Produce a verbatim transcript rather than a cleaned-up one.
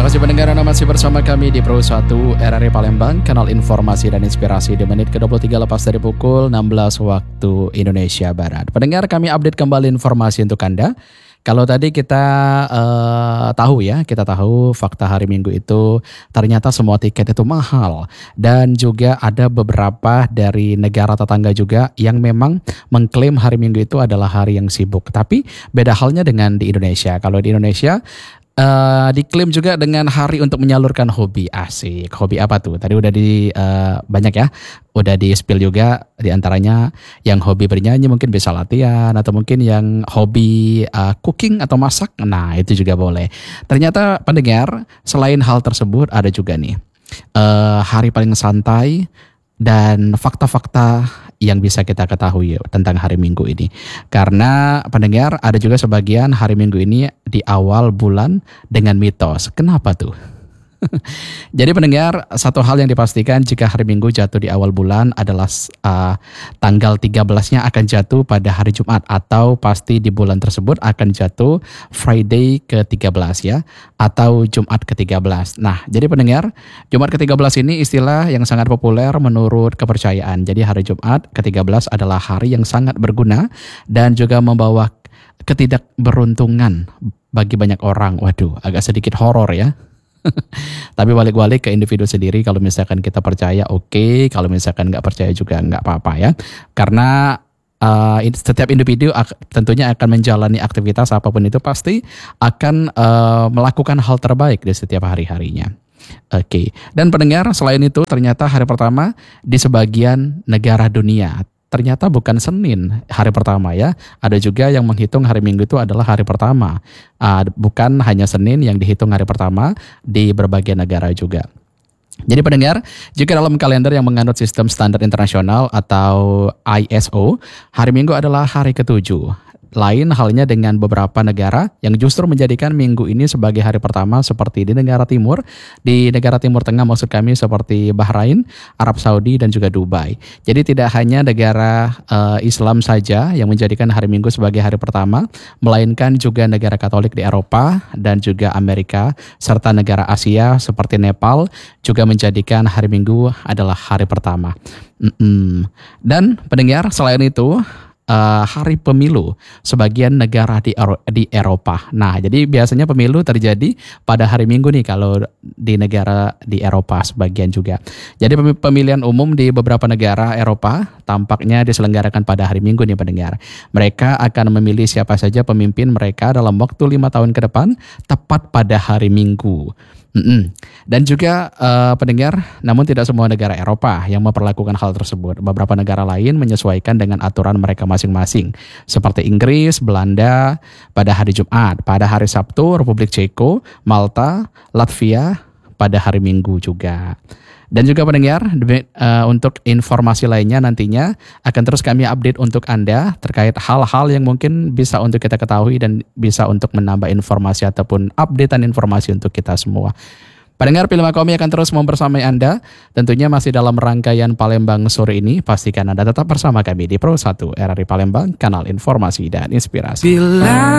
Terima kasih pendengar Anda masih bersama kami di Pro satu R R I Palembang, kanal informasi dan inspirasi di menit ke dua puluh tiga lepas dari pukul enam belas waktu Indonesia Barat. Pendengar, kami update kembali informasi untuk Anda. Kalau tadi kita uh, tahu ya, kita tahu fakta hari Minggu itu ternyata semua tiket itu mahal. Dan juga ada beberapa dari negara tetangga juga yang memang mengklaim hari Minggu itu adalah hari yang sibuk. Tapi beda halnya dengan di Indonesia. Kalau di Indonesia Uh, diklaim juga dengan hari untuk menyalurkan hobi. Asik. Hobi apa tuh? Tadi udah di uh, banyak ya, udah di spill juga. Di antaranya yang hobi bernyanyi mungkin bisa latihan, atau mungkin yang hobi uh, cooking atau masak. Nah itu juga boleh. Ternyata pendengar, selain hal tersebut ada juga nih uh, hari paling santai dan fakta-fakta yang bisa kita ketahui tentang hari Minggu ini. Karena pendengar, ada juga sebagian hari Minggu ini di awal bulan dengan mitos. Kenapa tuh? Jadi pendengar, satu hal yang dipastikan jika hari Minggu jatuh di awal bulan adalah uh, tanggal tiga belasnya akan jatuh pada hari Jumat, atau pasti di bulan tersebut akan jatuh Friday ke tiga belas ya, atau Jumat ke tiga belas. Nah, jadi pendengar, Jumat ke tiga belas ini istilah yang sangat populer menurut kepercayaan. Jadi hari Jumat ke tiga belas adalah hari yang sangat berguna dan juga membawa ketidakberuntungan bagi banyak orang. Waduh, agak sedikit horor ya. Tapi balik-balik ke individu sendiri. Kalau misalkan kita percaya oke, okay. Kalau misalkan nggak percaya juga nggak apa-apa ya. Karena uh, setiap individu ak- tentunya akan menjalani aktivitas apapun itu pasti akan uh, melakukan hal terbaik di setiap hari-harinya. Oke, okay. Dan pendengar, selain itu ternyata hari pertama di sebagian negara dunia ternyata bukan Senin hari pertama ya. Ada juga yang menghitung hari Minggu itu adalah hari pertama. Uh, bukan hanya Senin yang dihitung hari pertama di berbagai negara juga. Jadi pendengar, jika dalam kalender yang menganut sistem standar internasional atau I S O, hari Minggu adalah hari ketujuh. Lain halnya dengan beberapa negara yang justru menjadikan Minggu ini sebagai hari pertama, seperti di negara timur. Di negara timur tengah maksud kami seperti Bahrain, Arab Saudi, dan juga Dubai. Jadi tidak hanya negara uh, Islam saja yang menjadikan hari Minggu sebagai hari pertama, melainkan juga negara Katolik di Eropa dan juga Amerika, serta negara Asia seperti Nepal juga menjadikan hari Minggu adalah hari pertama. Mm-mm. Dan pendengar, selain itu, Uh, hari pemilu sebagian negara di, Ero- di Eropa. Nah, jadi biasanya pemilu terjadi pada hari Minggu nih kalau di negara di Eropa sebagian juga. Jadi pemilihan umum di beberapa negara Eropa tampaknya diselenggarakan pada hari Minggu nih pendengar. Mereka akan memilih siapa saja pemimpin mereka dalam waktu lima tahun ke depan tepat pada hari Minggu. Mm-mm. Dan juga uh, pendengar, namun tidak semua negara Eropa yang memperlakukan hal tersebut. Beberapa negara lain menyesuaikan dengan aturan mereka masing-masing, seperti Inggris, Belanda pada hari Jumat, pada hari Sabtu Republik Ceko, Malta, Latvia pada hari Minggu juga. Dan juga pendengar, uh, untuk informasi lainnya nantinya akan terus kami update untuk Anda terkait hal-hal yang mungkin bisa untuk kita ketahui dan bisa untuk menambah informasi ataupun updatean informasi untuk kita semua. Pendengar, Pilma Kami akan terus membersamai Anda, tentunya masih dalam rangkaian Palembang sore ini. Pastikan Anda tetap bersama kami di Pro satu R R I Palembang, kanal informasi dan inspirasi. Bila